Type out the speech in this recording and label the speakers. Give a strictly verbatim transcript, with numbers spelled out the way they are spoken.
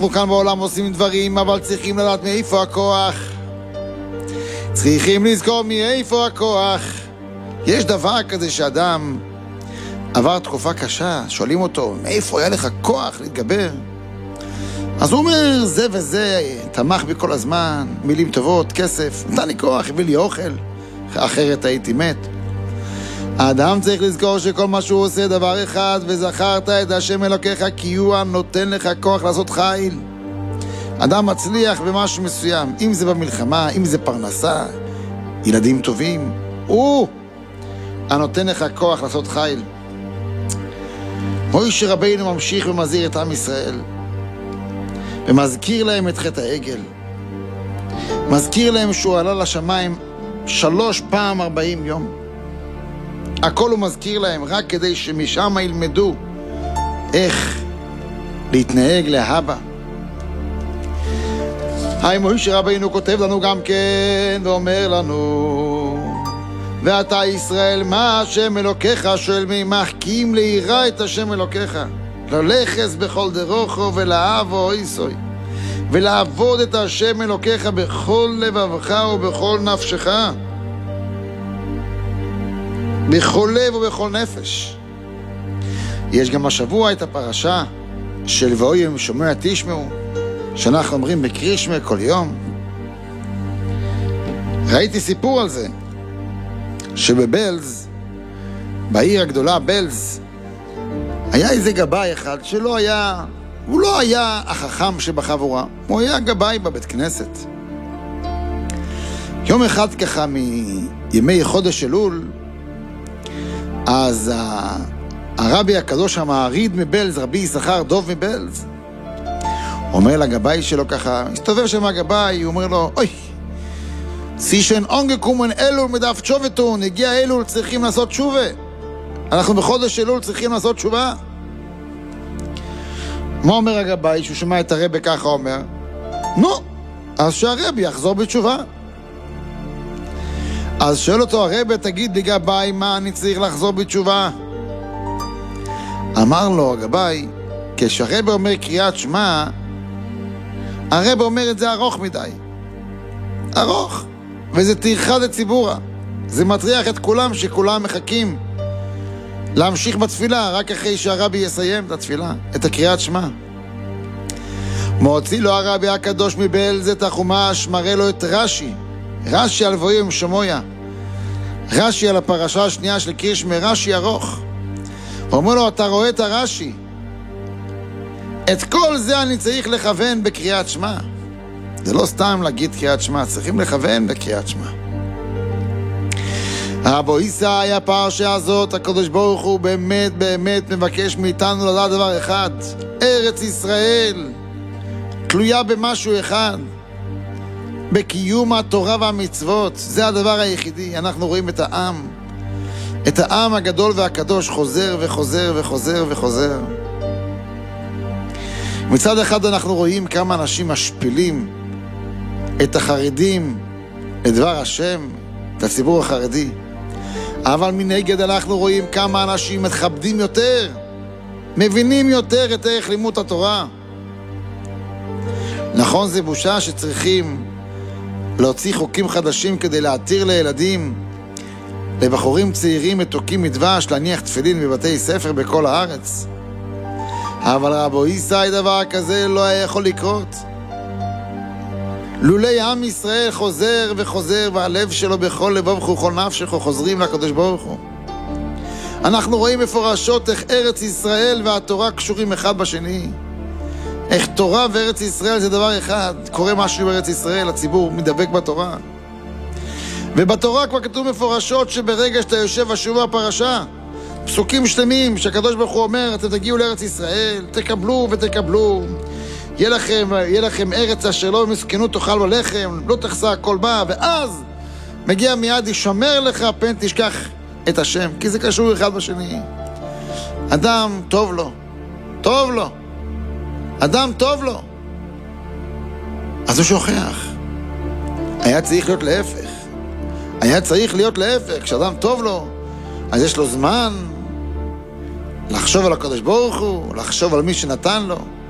Speaker 1: אנחנו כאן בעולם עושים דברים, אבל צריכים לדעת מאיפה הכוח. צריכים לזכור מאיפה הכוח. יש דבר כזה שאדם עבר תקופה קשה, שואלים אותו, מאיפה היה לך כוח להתגבר? אז הוא אומר, זה וזה, תמך בי כל הזמן, מילים טובות, כסף, נתן לי כוח, הביא לי אוכל, אחרת הייתי מת. האדם צריך לזכור שכל מה שהוא עושה דבר אחד, וזכרת את השם אלוקיך, כי הוא נותן לך כוח לעשות חיל. אדם מצליח במשהו מסוים, אם זה במלחמה, אם זה פרנסה, ילדים טובים, הוא הנותן לך כוח לעשות חיל. מוישה רבינו ממשיך ומזהיר את עם ישראל, ומזכיר להם את חטא העגל. מזכיר להם שהוא עלה לשמיים שלוש פעם ארבעים יום. הכל הוא מזכיר להם רק כדי שמשם ילמדו איך להתנהג להבא. היי מוישה רבינו כותב לנו גם כן ואומר לנו, ואתה ישראל מה השם אלוקיך שואל מימך, כי אם לירא את השם אלוקיך ללכס בכל דרוכו ולאהבו איסוי, ולעבוד את השם אלוקיך בכל לבבך ובכל נפשך, בכל לב ובכל נפש. יש גם השבוע את הפרשה של ואוים שומע תשמעו, שאנחנו אומרים בקרישמה כל יום. ראיתי סיפור על זה, שבבלז, בעיר הגדולה בלז, היה איזה גבאי אחד שלא היה, הוא לא היה החכם שבחבורה, הוא היה גבאי בבית כנסת. יום אחד ככה מימי חודש אלול, אז הרבי הקדוש המעריד מבלז, רבי יששכר דוב מבלז, אומר לגבאי שלו ככה, הסתובב שם הגבאי, הוא אומר לו, אוי, סישן אונגקומן אלול מדף תשובתון, הגיע אלול, צריכים לעשות תשובה. אנחנו בחודש אלול צריכים לעשות תשובה. מה אומר הגבאי? שהוא שמע את הרבי ככה אומר, נו, אז שהרבי יחזור בתשובה. אז שואל אותו הרבי, תגיד לי גבאי, מה אני צריך לחזור בתשובה? אמר לו הגבאי, כשהרבי אומר קריאת שמע, הרבי אומר את זה ארוך מדי. ארוך. וזה טרחה לציבורה. זה מטריח את כולם שכולם מחכים להמשיך בתפילה רק אחרי שהרבי יסיים את התפילה, את הקריאת שמע. מוציא לו הרבי הקדוש מבלז את החומש, מראה לו את רש"י, רש"י על ואוים שמוע, רש"י על הפרשה השנייה של קרישמה, רש"י ארוך. הוא אומר לו, אתה רואה את הרש"י, את כל זה אני צריך לכוון בקריאת שמע. זה לא סתם להגיד קריאת שמע, צריכים לכוון בקריאת שמע. רבו איסא היה פרשה הזאת, הקדוש ברוך הוא באמת באמת מבקש מאיתנו לדעת דבר אחד, ארץ ישראל תלויה במשהו אחד, בקיום התורה והמצוות. זה הדבר היחידי. אנחנו רואים את העם, את העם הגדול והקדוש חוזר וחוזר וחוזר וחוזר. מצד אחד אנחנו רואים כמה אנשים משפילים את החרדים לדבר השם, את הציבור החרדי, אבל מנגד אנחנו רואים כמה אנשים מתכבדים יותר, מבינים יותר את ערך לימוד התורה. נכון, זה בושה שצריכים להוציא חוקים חדשים כדי להתיר לילדים, לבחורים צעירים מתוקים מדבש, להניח תפילין בבתי ספר בכל הארץ. אבל רבו איסא, דבר כזה לא היה יכול לקרות. לולי עם ישראל חוזר וחוזר, והלב שלו בכל לבב וכל נפשך חוזרים לקדוש ברוך הוא. אנחנו רואים מפורשות איך ארץ ישראל והתורה קשורים אחד בשני. איך תורה וארץ ישראל זה דבר אחד. קורה משהו בארץ ישראל, הציבור מדבק בתורה. ובתורה כבר כתוב מפורשות שברגע שאתה יושב ושוב בפרשה, פסוקים שלמים שהקדוש ברוך הוא אומר, אתם תגיעו לארץ ישראל, תקבלו ותקבלו. יהיה לכם, יהיה לכם ארץ אשר לא במסכנות תאכל בלחם, לא תחסר כל בה, ואז מגיע מיד, ישמר לך פן תשכח את השם, כי זה קשור אחד בשני. אדם טוב לו, טוב לו, אדם טוב לו, אז הוא שוכח. היה צריך להיות להפך, היה צריך להיות להפך. כשאדם טוב לו, אז יש לו זמן לחשוב על הקדוש ברוך הוא, לחשוב על מי שנתן לו.